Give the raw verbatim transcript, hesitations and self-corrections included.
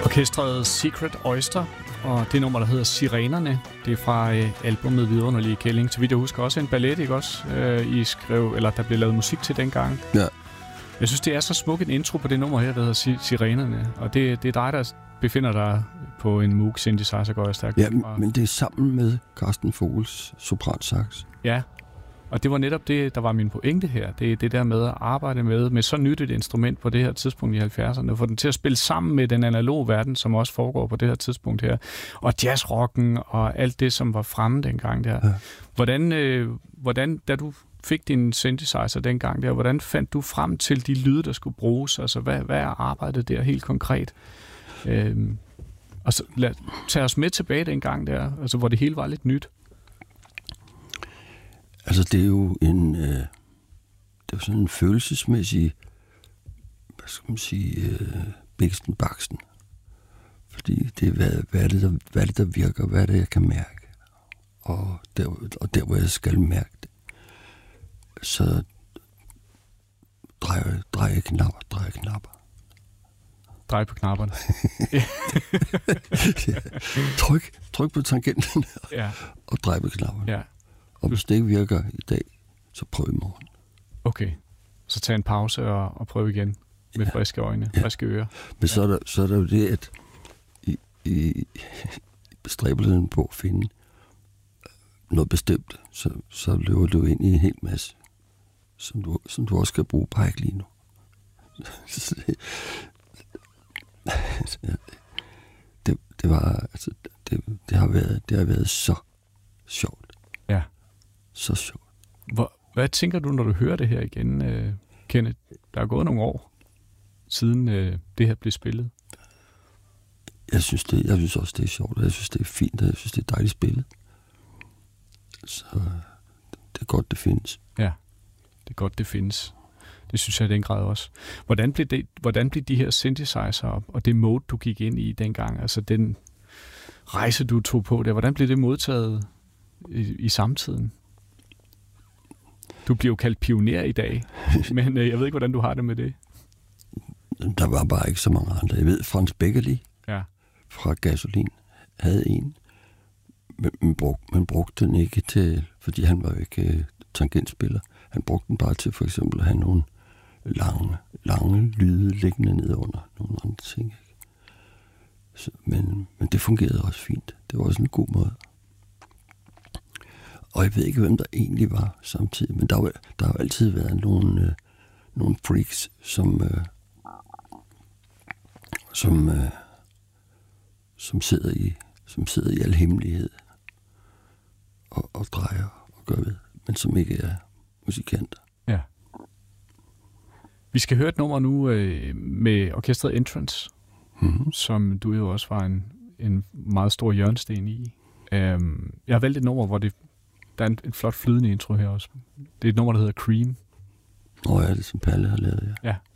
Orkestret Secret Oyster, og det nummer, der hedder Sirenerne, det er fra øh, albumet Vidunderlige Kælling. Så vidt jeg husker også en ballet, ikke også? Øh, I skrev, eller der blev lavet musik til dengang. Ja. Jeg synes, det er så smuk en intro på det nummer her, der hedder Si- Sirenerne. Og det, det er dig, der befinder dig på en Moog synthesizer, går jeg stærkt. Ja, men det er sammen med Carsten Vogels sopransax. Ja, og det var netop det, der var min pointe her. Det er det der med at arbejde med, med så nyt et instrument på det her tidspunkt i halvfjerdserne, og få den til at spille sammen med den analoge verden, som også foregår på det her tidspunkt her. Og jazzrocken og alt det, som var fremme dengang der. Ja. Hvordan, øh, hvordan, da du fik din synthesizer dengang der, hvordan fandt du frem til de lyde, der skulle bruges? Altså, hvad, hvad er arbejdet der helt konkret? Øhm, og så lad, tag os med tilbage dengang der, altså, hvor det hele var lidt nyt. Altså, det er jo en, øh, det er sådan en følelsesmæssig, hvad skal man sige, øh, bæksten baksten. Fordi det er, hvad, hvad, er det, der, hvad er det, der virker, hvad er det, jeg kan mærke. Og der, og der hvor jeg skal mærke det, så drejer, drejer jeg knapper, drejer jeg knapper. Drej på knapperne. Ja. Tryk, tryk på tangenten ja. Og drej på knapperne. Ja. Og hvis det ikke virker i dag, så prøv i morgen. Okay. Så tag en pause og, og prøv igen med ja. friske øjne, ja. friske ører. Men ja. så, er der, så er der jo det, at i, i bestræbelsen på at finde noget bestemt, så, så løber du ind i en hel masse, som du, som du også skal bruge på ikke lige nu. det, det var, altså, det, det har været, det har været så sjovt. Ja. Så sjovt. Hvor, hvad tænker du, når du hører det her igen, uh, Kenneth? Der er gået nogle år, siden uh, det her blev spillet. Jeg synes, det, jeg synes også, det er sjovt, og jeg synes, det er fint, og jeg synes, det er dejligt spillet. Så det er godt, det findes. Ja, det er godt, det findes. Det synes jeg i den grad også. Hvordan blev, det, hvordan blev de her synthesizer og det mode, du gik ind i dengang, altså den rejse, du tog på der, hvordan blev det modtaget i, i samtiden? Du bliver jo kaldt pioner i dag, men øh, jeg ved ikke, hvordan du har det med det. Der var bare ikke så mange andre. Jeg ved, Frans Beckerli ja. fra Gasolin havde en, men man brugte, man brugte den ikke til, fordi han var jo ikke uh, tangentspiller. Han brugte den bare til for eksempel at have nogle lange, lange lyde liggende ned under nogle andre ting. Ikke? Så, men, men det fungerede også fint. Det var også en god måde. Og jeg ved ikke, hvem der egentlig var samtidig, men der har, der har altid været nogle, øh, nogle freaks, som, øh, som, øh, som, sidder i, som sidder i al hemmelighed og, og drejer og gør ved, men som ikke er musikanter. Ja. Vi skal høre et nummer nu øh, med orkestret Entrance, mm-hmm. som du jo også var en, en meget stor hjørnesten i. Um, jeg har valgt et nummer, hvor det der er en, en flot flydende intro her også. Det er et nummer, der hedder Cream. Åh oh ja, det er som Palle har lavet, ja. Ja.